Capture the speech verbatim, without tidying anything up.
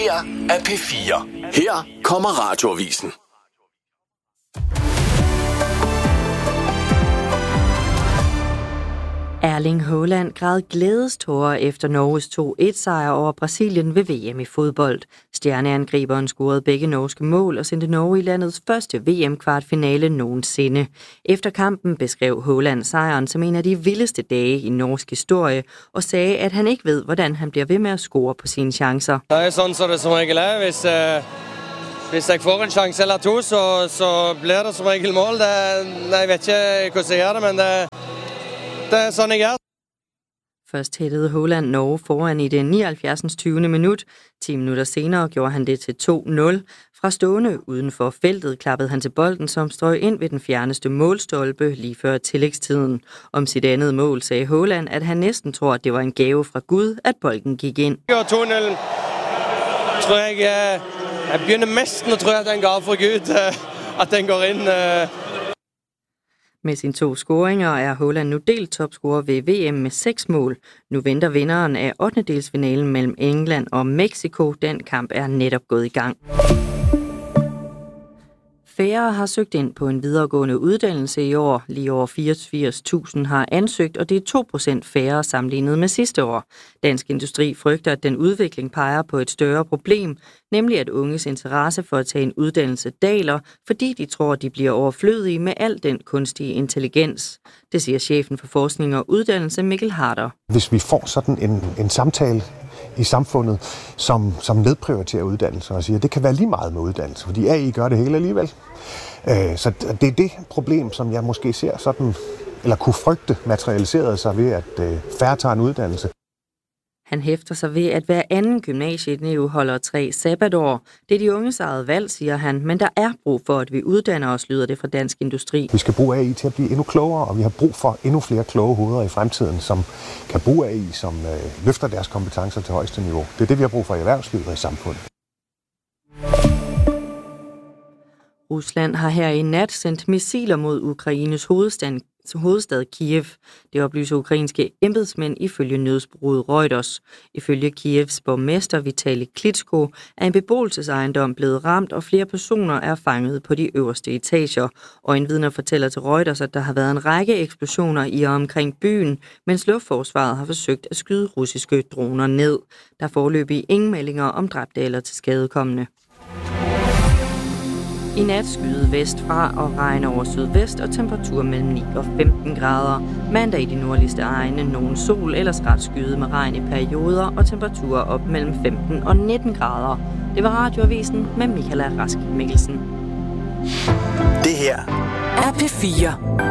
her er P fire. Her kommer Radioavisen. Erling Haaland græd glædestårer efter Norges to et sejr over Brasilien ved V M i fodbold. Stjerneangriberen scorede begge norske mål og sendte Norge i landets første V M-kvartfinale nogensinde. Efter kampen beskrev Haaland sejren som en af de vildeste dage i norsk historie og sagde, at han ikke ved, hvordan han bliver ved med at score på sine chancer. Det er sådan, så det som regel er. Hvis, øh, hvis jeg får en chance eller to, så, så bliver det som regel mål. Det, nej, jeg ved ikke, hvordan jeg gør det, men det Det er sådan, ikke er. Først hættede Haaland Norge foran i det nioghalvfjerds tyvende minut. ti minutter senere gjorde han det til to nul. Fra stående uden for feltet klappede han til bolden, som strøg ind ved den fjerneste målstolpe lige før tillægstiden. Om sit andet mål sagde Haaland, at han næsten tror, at det var en gave fra Gud, at bolden gik ind. Jeg to nul. Tror jeg, jeg, jeg begynder næsten at tro, at den går fra Gud, at den går ind. Med sine to scoringer er Haaland nu delt topscorer ved V M med seks mål. Nu venter vinderen af ottendedelsfinalen mellem England og Mexico. Den kamp er netop gået i gang. Færre har søgt ind på en videregående uddannelse i år. Lige over fireogfirs tusind har ansøgt, og det er to procent færre sammenlignet med sidste år. Dansk Industri frygter, at den udvikling peger på et større problem, nemlig at unges interesse for at tage en uddannelse daler, fordi de tror, de bliver overflødige med al den kunstige intelligens. Det siger chefen for forskning og uddannelse, Mikkel Harder. Hvis vi får sådan en, en samtale i samfundet, som, som nedprioriterer uddannelse og siger, at det kan være lige meget med uddannelse, fordi A I gør det hele alligevel. Øh, så det er det problem, som jeg måske ser sådan, eller kunne frygte materialiseret sig ved, at øh, færre tager en uddannelse. Han hæfter sig ved, at hver anden gymnasieelev holder tre sabbatår. Det er de unges eget valg, siger han, men der er brug for, at vi uddanner os, lyder det fra Dansk Industri. Vi skal bruge A I til at blive endnu klogere, og vi har brug for endnu flere kloge hoveder i fremtiden, som kan bruge A I, som øh, løfter deres kompetencer til højeste niveau. Det er det, vi har brug for i erhvervslivet og i samfundet. Rusland har her i nat sendt missiler mod Ukraines hovedstad, hovedstad Kiev. Det oplyser ukrainske embedsmænd ifølge nyhedsbureauet Reuters. Ifølge Kievs borgmester Vitali Klitschko er en beboelsesejendom blevet ramt, og flere personer er fanget på de øverste etager. Og en vidner fortæller til Reuters, at der har været en række eksplosioner i og omkring byen, mens luftforsvaret har forsøgt at skyde russiske droner ned. Der er foreløbig ingen meldinger om dræbte eller tilskadekomne. I nat skyde vestfra og regn over sydvest og temperatur mellem ni og femten grader. Mandag i de nordligste egne nogen sol, ellers ret skyde med regn i perioder og temperaturer op mellem femten og nitten grader. Det var Radioavisen med Michaela Rask Mikkelsen. Det her er P fire.